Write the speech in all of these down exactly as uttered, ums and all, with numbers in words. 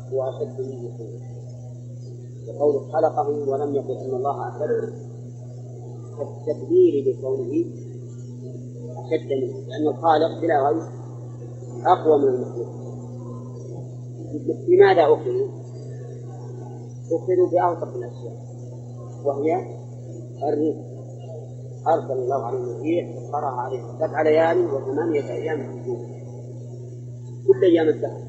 هو أشد منه قوة. وقوله خلقه ولم يقل أن الله أشد التكبير بقوله أشد منه، لأن الخالق بلا غير أقوى من المخلوق. لماذا أخذوا؟ أخذوا بأوصف الأشياء وهي الريح. أرسل الله عليه الريح فقرأها عليه سبع ليال وثمانية أيام حسوما، كل أيام الدهر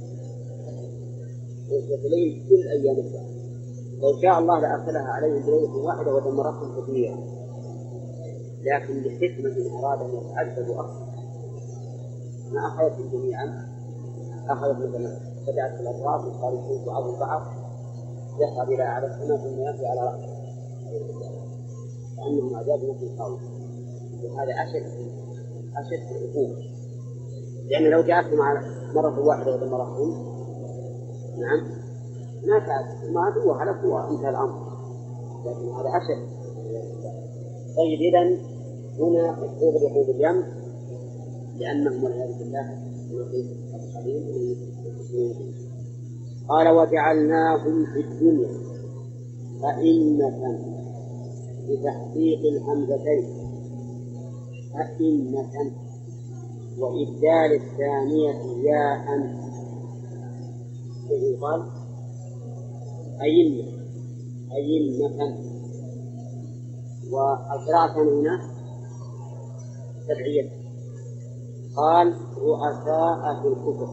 ويستليم كل أيام الدهر. لو شاء الله لأرسلها عليهم بليلة واحدة ودمرتهم كثيرا، لكن لحكمة أراد أن يتعذبوا أكثر ما أخذتهم جميعا. أخذت مثلا بدأت الأطراف وقال يشوف بعض البعض يصعد إلى أعلى السماء ثم يأتي على رأسه كأنهم أعداد مثل القوم، وهذا أشد أشد العقوبة، لأن لو جاءتهم مرة واحدة ودمرتهم نعم ما كانت ما هو هلك وانتهى الأمر، لكن هذا أشد. طيب إذن هنا عقوبة عقوبة الجمع لأنهم والعياذ بالله قال وجعلناهم في الدنيا أئمة بتحقيق الهمزتين أئمة وإبدال الثانية ياء يقال أئمة أئمة. والقراءة هنا تبعية قال رؤساء في الكفر،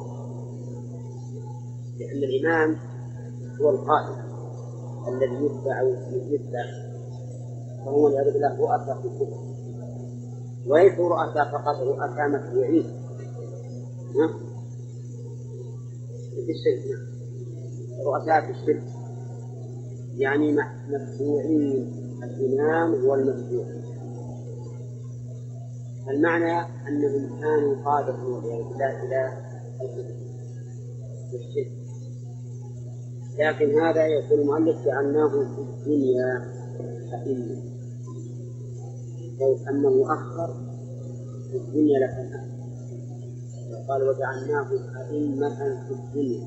لأن الإمام هو القائد الذي يتبع يتبع فهو والعياذ بالله رؤساء في الكفر، وليسوا رؤساء فقط، رؤساء متبوعين في الشرك، رؤساء في الشرك يعني متبوعين، الإمام هو المتبوع. المعنى أنهم كانوا قادة والعياذ بالله إلى الشرك، لكن هذا يقول المؤلف جعلناه في الدنيا أئمة، لو أنه أخر في الدنيا لكان قال وجعلناهم أئمة في الدنيا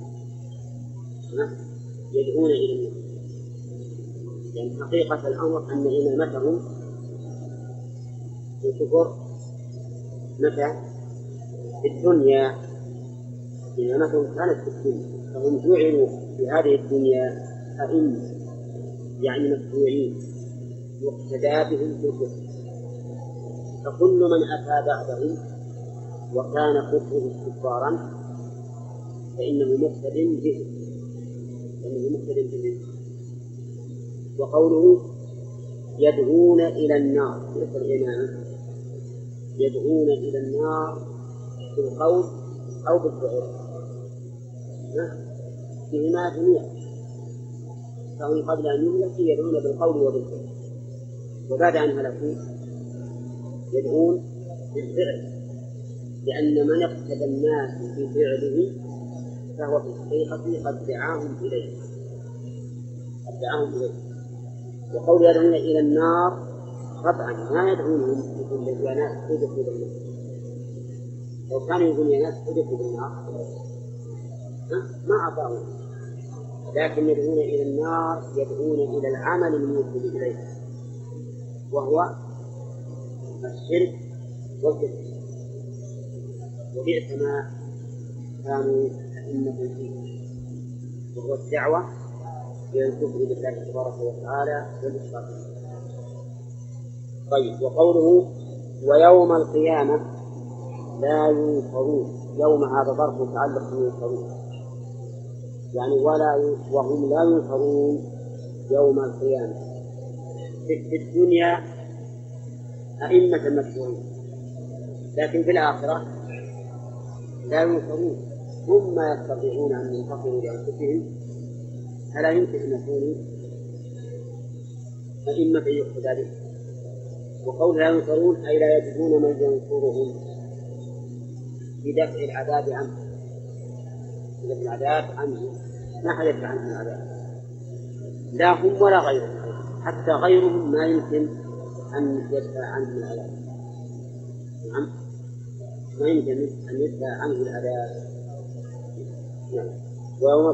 يدعون إلى النار، لأن يعني حقيقة الأمر أن إمامتهم في الكفر متى؟ في الدنيا. إمامتهم كانت في الدنيا، فهم جعلوا في هذه الدنيا أئمة يعني متبوعين يقتدى بهم في الكفر، فكل من أتى بعدهم وكان كفره كفارا فإنه مقتد به فإنه مقتد به. وقوله يدعون إلى النار مثل الإمامة، يدعون إلى النار بالقول أو بالفعل فيهما جميعا، فهم قبل أن يهلكوا يدعون بالقول وبالفعل، وبعد أن هلكوا يدعون بالفعل، لأن من اقتدى الناس بفعله فهو في الحقيقة قد دعاهم إليه قد دعاهم إليه. وقول يدعون إلى النار طبعا ما يدعونهم يقول يا ناس ادخلوا بالنار، لو كانوا يقولون يا ناس ادخلوا بالنار ما أعطاهم، لكن يدعون إلى النار يدعون إلى العمل الموصل إليه وهو الشرك والكفر، وبئس ما كانوا أئمة فيه وهو الدعوة إلى الكفر بالله تبارك وتعالى والإشراك. طيب وقوله ويوم القيامة لا ينصرون، يوم هذا ظرف متعلق بينصرون يعني ولا وهم لا ينصرون يوم القيامة. في الدنيا أئمة متبوعين، لكن في الآخرة لا ينصرون، هم ما يستطيعون أن ينتصروا لأنفسهم، ألا يمكن أن يكونوا أئمة يقتدى به. وقول لا ينصرون أي لا يجدون من ينصرهم بدفع العذاب عنه، بدفع العذاب عنه ما حد يدفع عنهم العذاب، لا هم ولا غيرهم، حتى غيرهم ما يمكن أن يدفع عنهم العذاب. نعم ما يمكن أن يدفع عنه العذاب. نعم.